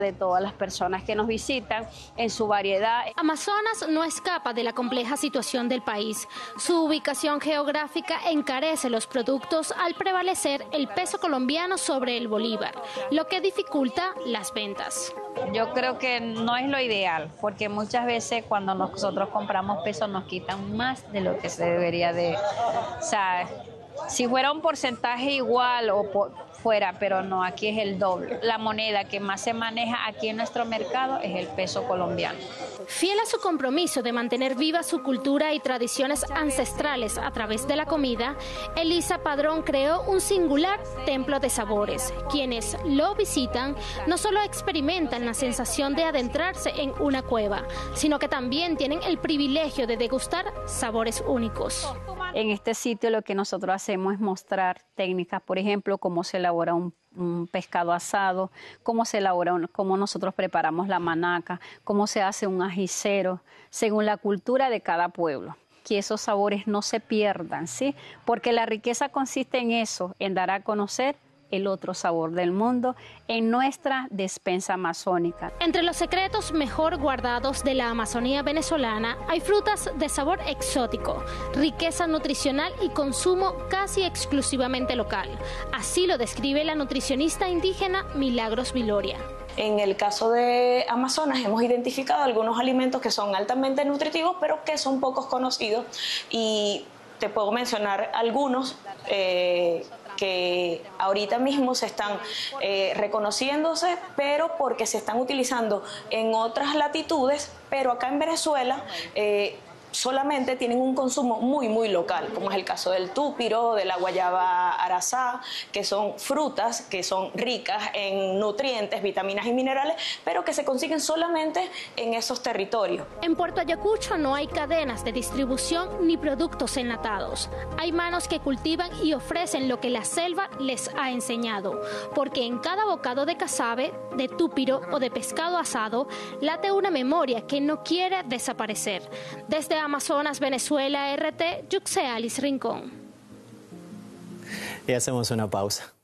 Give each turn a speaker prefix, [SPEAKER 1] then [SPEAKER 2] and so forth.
[SPEAKER 1] de todas las personas que nos visitan en su variedad.
[SPEAKER 2] Amazonas no escapa de la compleja situación del país. Su ubicación geográfica encarece los productos al prevalecer el peso colombiano sobre el bolívar, lo que dificulta las ventas.
[SPEAKER 1] Yo creo que no es lo ideal, porque muchas veces cuando nosotros compramos pesos nos quitan más de lo que se debería de... O sea, si fuera un porcentaje igual fuera, pero no, aquí es el doble. La moneda que más se maneja aquí en nuestro mercado es el peso colombiano.
[SPEAKER 2] Fiel a su compromiso de mantener viva su cultura y tradiciones ancestrales a través de la comida, Elisa Padrón creó un singular templo de sabores. Quienes lo visitan no solo experimentan la sensación de adentrarse en una cueva, sino que también tienen el privilegio de degustar sabores únicos.
[SPEAKER 1] En este sitio lo que nosotros hacemos es mostrar técnicas, por ejemplo, cómo se elabora un pescado asado, cómo nosotros preparamos la manaca, cómo se hace un ajicero, según la cultura de cada pueblo. Que esos sabores no se pierdan, ¿sí? Porque la riqueza consiste en eso, en dar a conocer el otro sabor del mundo en nuestra despensa amazónica.
[SPEAKER 2] Entre los secretos mejor guardados de la Amazonía venezolana hay frutas de sabor exótico, riqueza nutricional y consumo casi exclusivamente local. Así lo describe la nutricionista indígena Milagros Viloria.
[SPEAKER 3] En el caso de Amazonas hemos identificado algunos alimentos que son altamente nutritivos, pero que son pocos conocidos, y te puedo mencionar algunos que ahorita mismo se están reconociéndose, pero porque se están utilizando en otras latitudes, pero acá en Venezuela solamente tienen un consumo muy local, como es el caso del túpiro, de la guayaba arazá, que son frutas que son ricas en nutrientes, vitaminas y minerales, pero que se consiguen solamente en esos territorios.
[SPEAKER 2] En Puerto Ayacucho no hay cadenas de distribución ni productos enlatados. Hay manos que cultivan y ofrecen lo que la selva les ha enseñado, porque en cada bocado de casabe, de túpiro o de pescado asado late una memoria que no quiere desaparecer. Desde Amazonas, Venezuela, RT, Yuxealis Rincón.
[SPEAKER 4] Y hacemos una pausa.